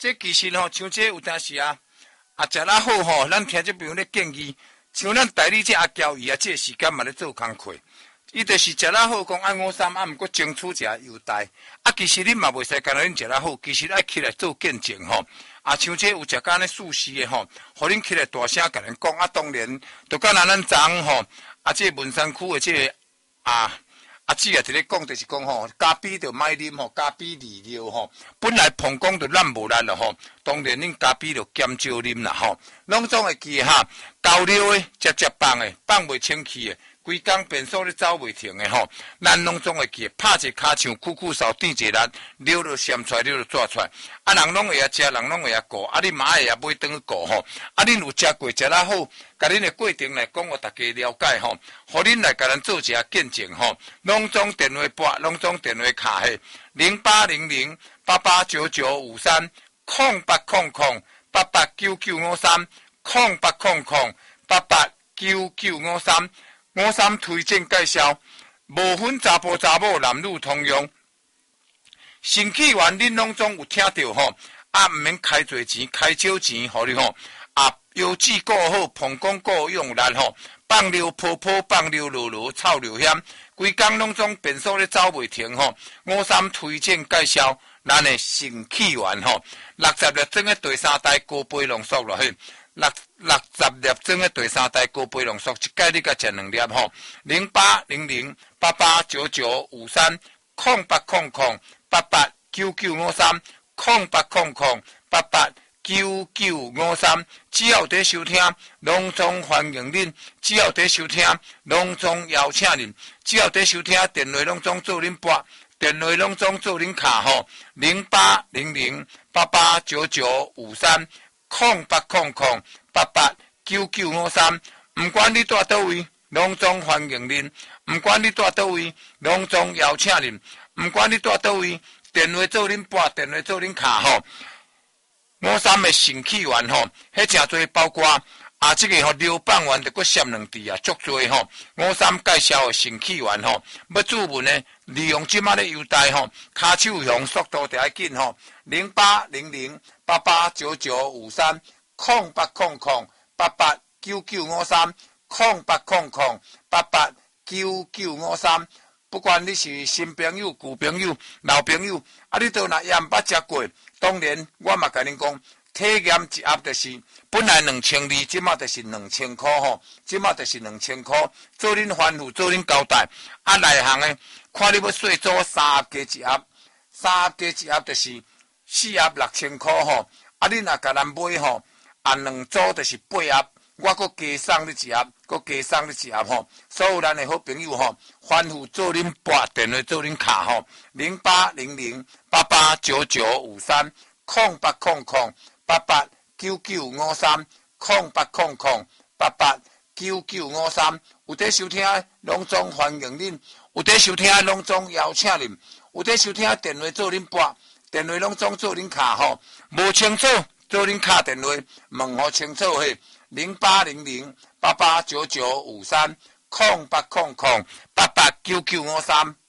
这其实吼，像这有当时啊，食了好吼，咱听这朋友咧建议，像咱代理这阿娇伊啊，这时间嘛咧做工课，伊就是食了好，讲按53啊，毋过争取一下优待。啊，其实恁嘛袂使干那恁食了好，其实爱起来做见证吼。啊，像这有食干咧素食的吼，互恁起来大声甲恁讲。啊，当然，就敢若咱昨吼，啊，这文山区的这个阿姊啊，伫咧讲就是讲吼，咖啡着买啉吼，咖啡利尿吼。本来膀胱就咱无力了吼，当然恁咖啡着减少啉啦吼。拢总会记哈，高尿的、接放的、放袂清气的。规工便所咧走袂停诶吼，咱拢总会记，拍一骹墙，酷酷扫垫一力，溜就闪出来，溜就抓出来。啊，人拢会晓食，人拢会晓顾，啊，你嘛会晓买转去顾吼。啊，恁有食过，食了好，甲恁诶过程来讲，互大家了解吼，互恁来甲咱做一下见证吼。拢总电话拨，拢总电话卡嘿，0800-889953，0800-889953。53推荐介绍，无分查甫查某，男女通用。新起源恁拢总有听到吼，啊，毋免开侪钱，开少钱，互你吼，啊，腰子顾好，膀胱顾用力吼，放尿泡泡，放尿落落，臭流险，规工拢总便所咧走袂停吼。53推荐介绍，咱诶新起源吼，60粒装诶第3代高杯浓缩落去。60粒装诶第3代高杯浓缩，一摆你甲食2粒吼。0800-889953，0800-889953，只要伫收听，拢总欢迎恁；只要伫收听，拢总邀请恁；只要伫收听，电话拢总做恁拨，电话拢总做恁卡吼。0800-889953，毋管你住倒位，拢总欢迎恁；毋管你住倒位，拢总邀请恁；毋管你住倒位，电话做恁拨，电话做恁卡吼。53的新起源吼，迄诚多包括这个吼流放完就搁闪2支啊，足多吼。53介绍的新起源吼，要注文呢，利用即马的优待吼，骹手向速度就要紧吼。0800-889953，0800-889953，不管你是新朋友、旧朋友、老朋友，啊，你都若也毋捌食过，当然我嘛甲恁讲，体验一盒就是本来2200，即马就是2000块吼，即马就是2000块，做恁吩咐，做恁交代。啊，内行诶，看你要细做3盒加一盒，3盒加一盒就是4盒6000块吼。啊，你若甲咱买吼，啊2组就是8盒。我搁加送你一盒，搁加送你一盒吼。所有咱的好朋友吼，吩咐做恁拨电话做恁卡吼，0800-889953，0800-889953，有伫收听拢总欢迎恁，有伫收听拢总邀请恁，有伫收听电话做恁拨，电话拢总做恁卡吼。无清楚做恁卡电话，问好清楚嘿。0800-889953，0800-889953。